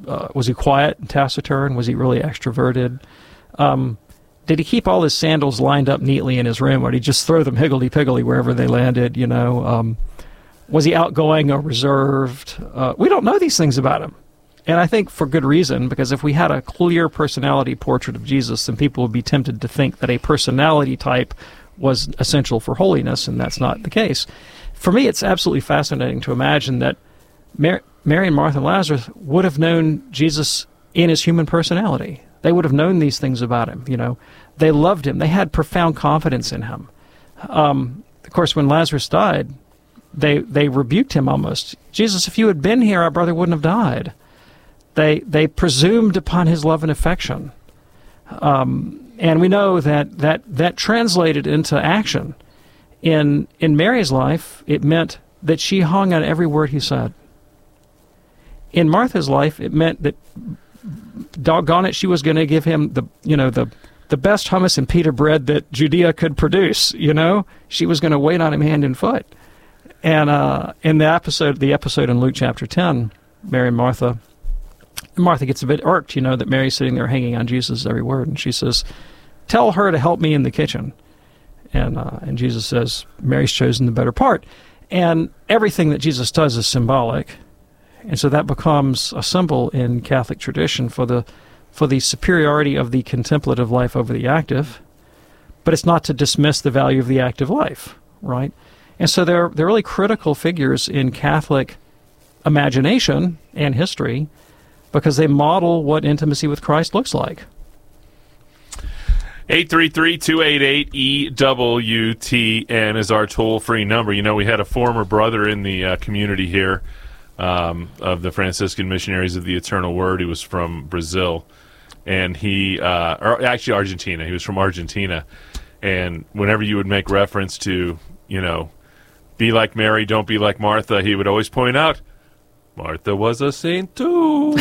he quiet and taciturn? Was he really extroverted? Did he keep all his sandals lined up neatly in his room, or did he just throw them higgledy-piggledy wherever they landed, Was he outgoing or reserved? We don't know these things about him. And I think for good reason, because if we had a clear personality portrait of Jesus, then people would be tempted to think that a personality type was essential for holiness, and that's not the case. For me, it's absolutely fascinating to imagine that Mary and Martha and Lazarus would have known Jesus in his human personality. They would have known these things about him, They loved him. They had profound confidence in him. Of course, when Lazarus died, they rebuked him almost. Jesus, if you had been here, our brother wouldn't have died. They presumed upon his love and affection. And we know that translated into action. In Mary's life, it meant that she hung on every word he said. In Martha's life, it meant that, doggone it, she was going to give him the best hummus and pita bread that Judea could produce. She was going to wait on him hand and foot. And in the episode in Luke chapter 10, Mary and Martha gets a bit irked, that Mary's sitting there hanging on Jesus' every word, and she says, "Tell her to help me in the kitchen." And Jesus says, "Mary's chosen the better part." And everything that Jesus does is symbolic. And so that becomes a symbol in Catholic tradition for the superiority of the contemplative life over the active. But it's not to dismiss the value of the active life, right? And so they're really critical figures in Catholic imagination and history because they model what intimacy with Christ looks like. 833-288-EWTN is our toll-free number. We had a former brother in the community here of the Franciscan Missionaries of the Eternal Word. He was from Brazil, and or actually Argentina. He was from Argentina. And whenever you would make reference to, be like Mary, don't be like Martha, he would always point out, Martha was a saint too.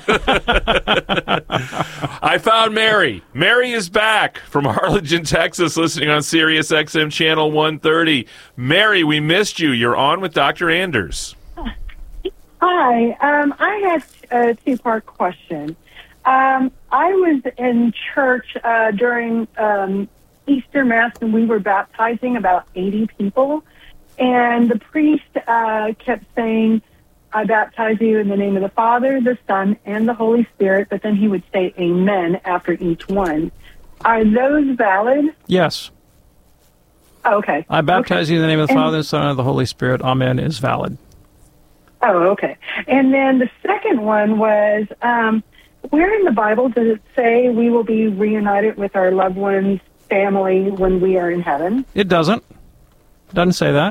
I found Mary. Mary is back from Harlingen, Texas, listening on Sirius XM Channel 130. Mary, we missed you. You're on with Dr. Anders. Hi. I have a two-part question. I was in church during Easter Mass, and we were baptizing about 80 people. And the priest kept saying, "I baptize you in the name of the Father, the Son, and the Holy Spirit," but then he would say amen after each one. Are those valid? Yes. Oh, okay. I baptize you in the name of the Father, the Son, and the Holy Spirit. Amen is valid. Oh, okay. And then the second one was, where in the Bible does it say we will be reunited with our loved ones' family when we are in heaven? It doesn't. It doesn't say that.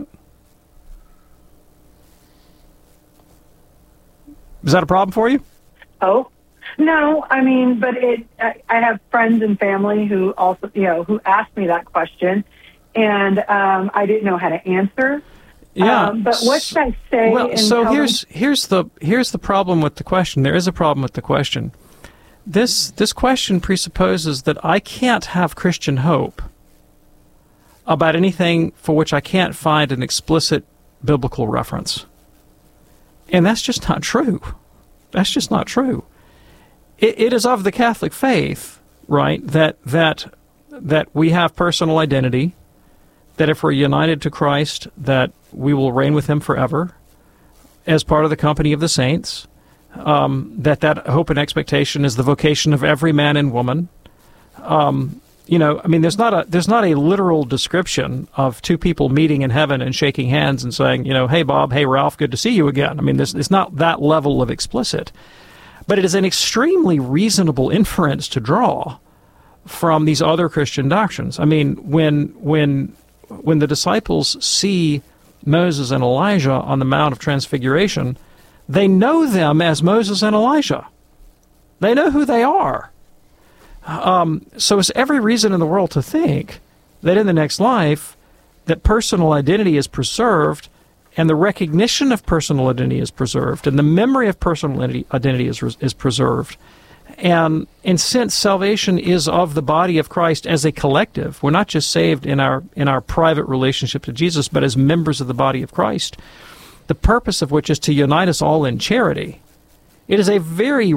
Is that a problem for you? Oh, no. But I have friends and family who also, who asked me that question, and I didn't know how to answer. Yeah. But what should I say? Well, so here's the problem with the question. There is a problem with the question. This question presupposes that I can't have Christian hope about anything for which I can't find an explicit biblical reference. And that's just not true. That's just not true. It is of the Catholic faith, right, that we have personal identity, that if we're united to Christ, that we will reign with him forever as part of the company of the saints, that hope and expectation is the vocation of every man and woman. There's not a literal description of two people meeting in heaven and shaking hands and saying, "Hey, Bob, hey, Ralph, good to see you again." It's not that level of explicit. But it is an extremely reasonable inference to draw from these other Christian doctrines. When the disciples see Moses and Elijah on the Mount of Transfiguration, they know them as Moses and Elijah. They know who they are. So it's every reason in the world to think that in the next life, that personal identity is preserved, and the recognition of personal identity is preserved, and the memory of personal identity is preserved. And since salvation is of the body of Christ as a collective, we're not just saved in our private relationship to Jesus, but as members of the body of Christ, the purpose of which is to unite us all in charity. It is a very